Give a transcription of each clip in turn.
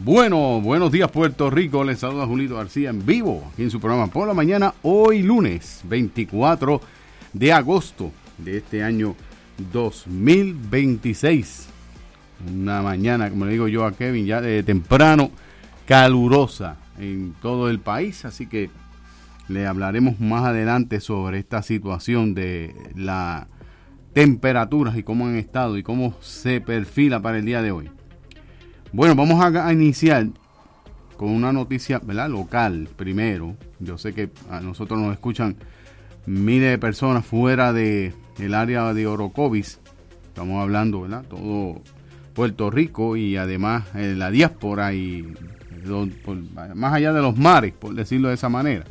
Buenos días Puerto Rico, les saluda Julito García en vivo, aquí en su programa Por la Mañana, hoy lunes 24 de agosto de este año 2026. Una mañana, como le digo yo a Kevin, ya de temprano, calurosa en todo el país, así que le hablaremos más adelante sobre esta situación de las temperaturas y cómo han estado y cómo se perfila para el día de hoy. Bueno, vamos a iniciar con una noticia, ¿verdad?, local primero. Yo sé que a nosotros nos escuchan miles de personas fuera del área de Orocovis. Estamos hablando, ¿verdad?, todo Puerto Rico y además la diáspora y más allá de los mares, por decirlo de esa manera.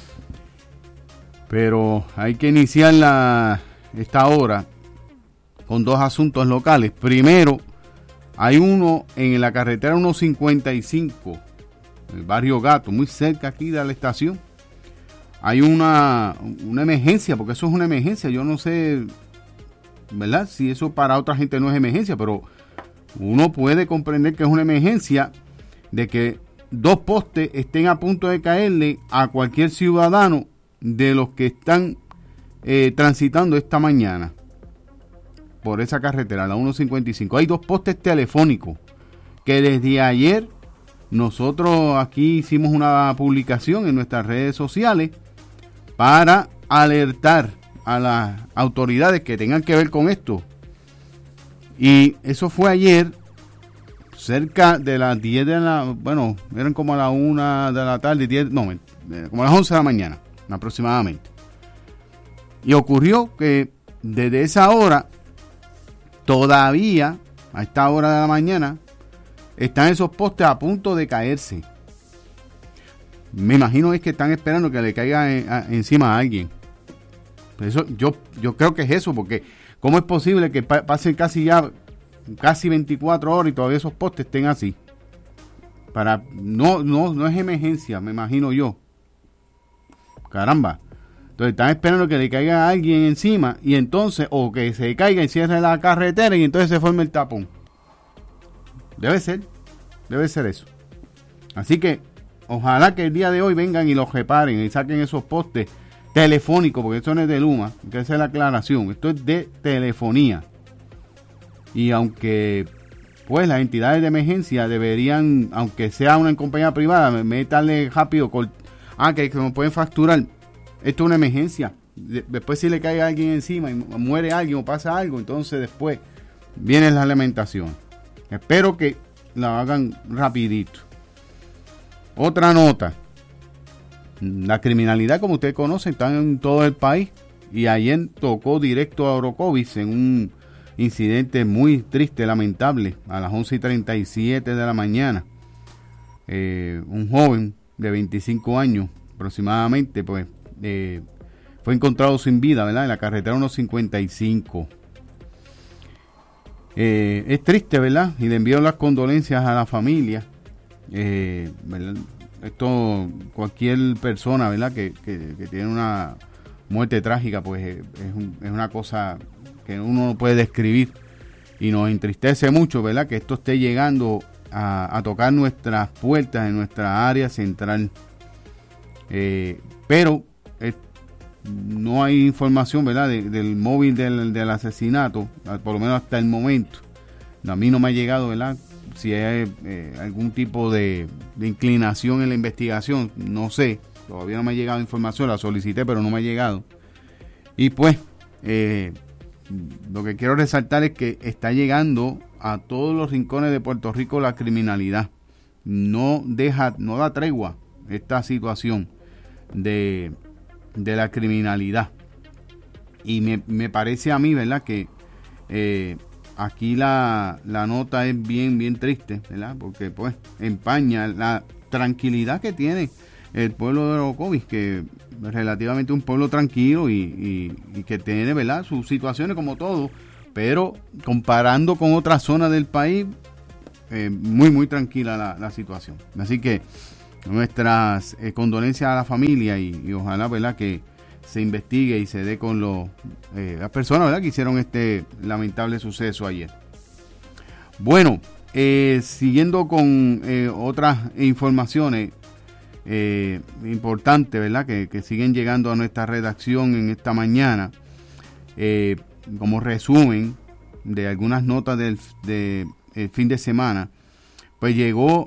Pero hay que iniciar esta hora con dos asuntos locales. Primero, hay uno en la carretera 155, el barrio Gato, muy cerca aquí de la estación. Hay una emergencia, porque eso es una emergencia. Yo no sé, ¿verdad?, si eso para otra gente no es emergencia, pero uno puede comprender que es una emergencia de que dos postes estén a punto de caerle a cualquier ciudadano de los que están transitando esta mañana por esa carretera, la 155. Hay dos postes telefónicos que desde ayer nosotros aquí hicimos una publicación en nuestras redes sociales para alertar a las autoridades que tengan que ver con esto. Y eso fue ayer, cerca de las 10 de la... Bueno, eran como a la 1 de la tarde, como a las 11 de la mañana, aproximadamente. Y ocurrió que desde esa hora, todavía, a esta hora de la mañana, están esos postes a punto de caerse. Me imagino es que están esperando que le caiga encima a alguien. Eso, yo creo que es eso, porque ¿cómo es posible que pasen casi 24 horas y todavía esos postes estén así? No es emergencia, me imagino yo. Caramba. Entonces están esperando que le caiga a alguien encima y entonces, o que se caiga y cierre la carretera y entonces se forme el tapón. Debe ser eso. Así que ojalá que el día de hoy vengan y los reparen y saquen esos postes telefónicos, porque esto no es de Luma, hay que hacer la aclaración, esto es de telefonía. Y aunque pues las entidades de emergencia deberían, aunque sea una compañía privada, meterle rápido, que me pueden facturar. Esto es una emergencia. Después si le cae a alguien encima y muere alguien o pasa algo, entonces después viene la lamentación. Espero que la hagan rapidito. Otra nota. La criminalidad, como ustedes conocen, está en todo el país. Y ayer tocó directo a Orocovis en un incidente muy triste, lamentable, a las 11:37 de la mañana. Un joven de 25 años aproximadamente, pues, fue encontrado sin vida, ¿verdad?, en la carretera 155. Es triste, ¿verdad?, y le envío las condolencias a la familia. ¿Verdad? Esto, cualquier persona, ¿verdad?, que tiene una muerte trágica, pues es una cosa que uno no puede describir y nos entristece mucho, ¿verdad?, que esto esté llegando a tocar nuestras puertas en nuestra área central. Pero no hay información, ¿verdad?, del móvil del asesinato, por lo menos hasta el momento. A mí no me ha llegado, ¿verdad?, si hay algún tipo de inclinación en la investigación, no sé, todavía no me ha llegado información, la solicité pero no me ha llegado. Y pues lo que quiero resaltar es que está llegando a todos los rincones de Puerto Rico la criminalidad. No da tregua esta situación de la criminalidad. Y me parece a mí, ¿verdad?, que aquí la nota es bien triste, ¿verdad?, porque pues empaña la tranquilidad que tiene el pueblo de Orocovis, que es relativamente un pueblo tranquilo y que tiene, ¿verdad?, sus situaciones como todo, pero comparando con otras zonas del país, muy tranquila la situación. Así que nuestras condolencias a la familia y ojalá, ¿verdad?, que se investigue y se dé con las personas, ¿verdad?, que hicieron este lamentable suceso ayer. Bueno, siguiendo con otras informaciones importantes, ¿verdad? Que siguen llegando a nuestra redacción en esta mañana, como resumen de algunas notas del fin de semana, pues llegó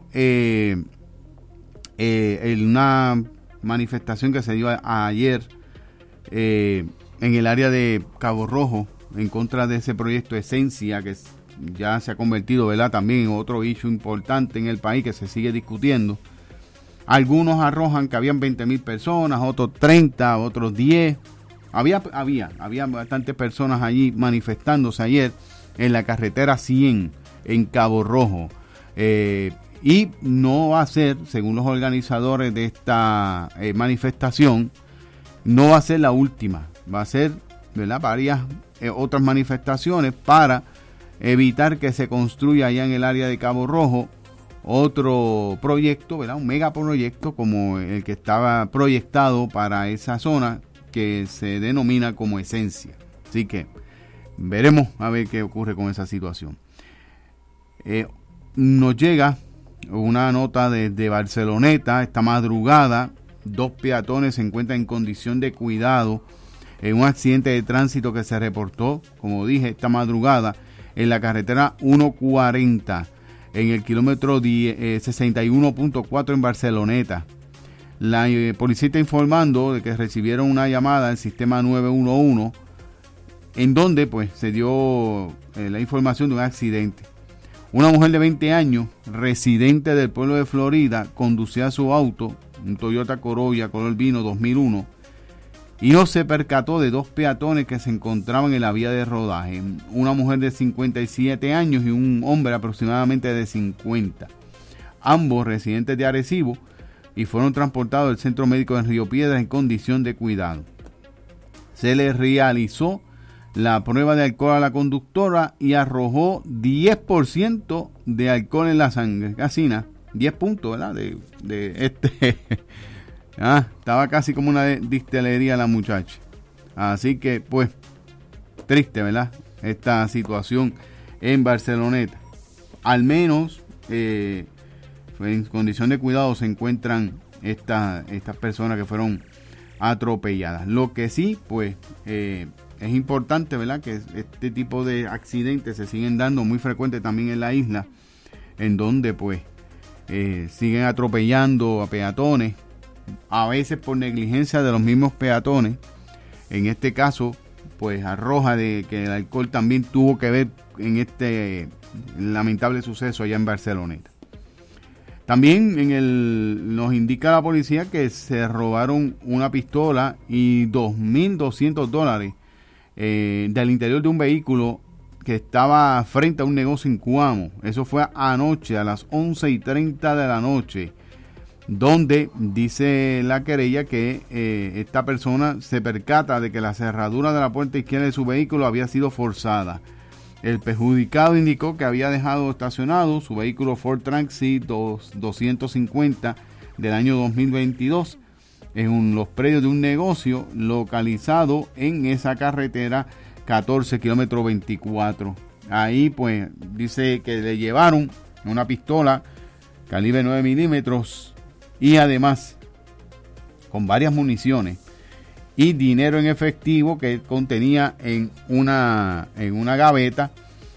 una manifestación que se dio ayer en el área de Cabo Rojo en contra de ese proyecto Esencia, que ya se ha convertido, ¿verdad?, también en otro issue importante en el país que se sigue discutiendo. Algunos arrojan que habían 20,000 personas, otros 30, otros 10. Había bastantes personas allí manifestándose ayer en la carretera 100 en Cabo Rojo. Y no va a ser, según los organizadores de esta manifestación, no va a ser la última. Va a ser, ¿verdad?, varias otras manifestaciones para evitar que se construya allá en el área de Cabo Rojo otro proyecto, ¿verdad?, un megaproyecto como el que estaba proyectado para esa zona, que se denomina como Esencia. Así que veremos a ver qué ocurre con esa situación. Nos llega una nota desde Barceloneta. Esta madrugada, 2 peatones se encuentran en condición de cuidado en un accidente de tránsito que se reportó, como dije, esta madrugada en la carretera 140 en el kilómetro 61.4 en Barceloneta. La policía está informando de que recibieron una llamada del sistema 911 en donde pues se dio la información de un accidente. Una mujer de 20 años, residente del pueblo de Florida, conducía su auto, un Toyota Corolla color vino 2001, y no se percató de 2 peatones que se encontraban en la vía de rodaje. Una mujer de 57 años y un hombre aproximadamente de 50. Ambos residentes de Arecibo, y fueron transportados al centro médico de Río Piedras en condición de cuidado. Se le realizó la prueba de alcohol a la conductora y arrojó 10% de alcohol en la sangre. Casi nada, 10 puntos, ¿verdad? Estaba casi como una distelería la muchacha. Así que, pues, triste, ¿verdad?, esta situación en Barceloneta. Al menos en condición de cuidado se encuentran estas personas que fueron atropelladas. Lo que sí, pues, es importante, ¿verdad?, que este tipo de accidentes se siguen dando muy frecuentes también en la isla, en donde, pues, siguen atropellando a peatones, a veces por negligencia de los mismos peatones. En este caso, pues, arroja de que el alcohol también tuvo que ver en este lamentable suceso allá en Barceloneta. También nos indica la policía que se robaron una pistola y $2,200 del interior de un vehículo que estaba frente a un negocio en Cuamo. Eso fue anoche a las 11:30 de la noche, donde dice la querella que esta persona se percata de que la cerradura de la puerta izquierda de su vehículo había sido forzada. El perjudicado indicó que había dejado estacionado su vehículo Ford Transit 250 del año 2022 en los predios de un negocio localizado en esa carretera 14 kilómetro 24. Ahí, pues, dice que le llevaron una pistola calibre 9 milímetros y además con varias municiones y dinero en efectivo que contenía en una gaveta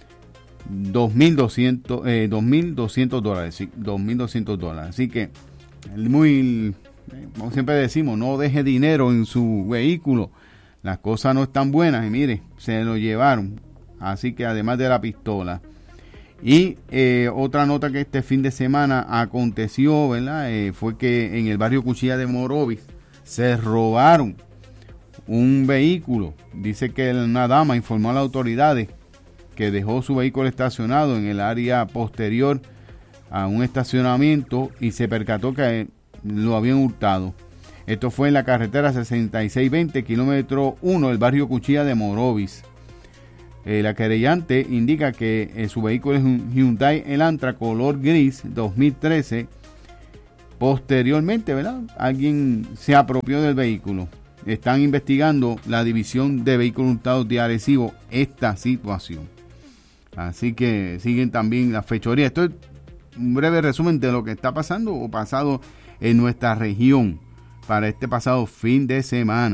$2,200, sí, $2,200. Así que como siempre decimos, no deje dinero en su vehículo, las cosas no están buenas, y mire, se lo llevaron. Así que además de la pistola. Y otra nota que este fin de semana aconteció, ¿verdad?, fue que en el barrio Cuchilla de Morovis se robaron un vehículo. Dice que una dama informó a las autoridades que dejó su vehículo estacionado en el área posterior a un estacionamiento y se percató que lo habían hurtado. Esto fue en la carretera 6620, kilómetro 1 del barrio Cuchilla de Morovis. La querellante indica que su vehículo es un Hyundai Elantra color gris 2013. Posteriormente, ¿verdad?, alguien se apropió del vehículo. Están investigando la División de Vehículos Hurtados de Arecibo esta situación. Así que siguen también las fechorías. Esto es un breve resumen de lo que está pasando o pasado en nuestra región para este pasado fin de semana.